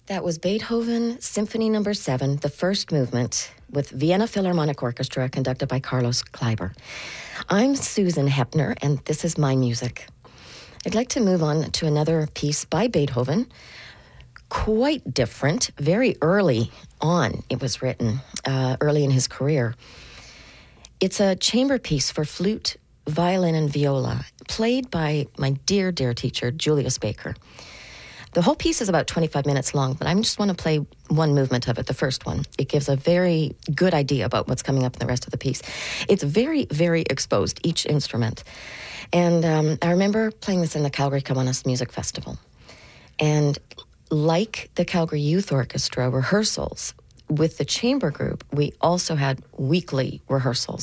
That was Beethoven Symphony No. 7, the first movement, with Vienna Philharmonic Orchestra, conducted by Carlos Kleiber. I'm Susan Hepner, and this is my music. I'd like to move on to another piece by Beethoven. Quite different, very early on it was written, early in his career. It's a chamber piece for flute, violin, and viola, played by my dear, dear teacher, Julius Baker. The whole piece is about 25 minutes long, but I just want to play one movement of it, the first one. It gives a very good idea about what's coming up in the rest of the piece. It's very, very exposed, each instrument. And I remember playing this in the Calgary Kiwanis Music Festival. And like the Calgary Youth Orchestra rehearsals, with the chamber group, we also had weekly rehearsals.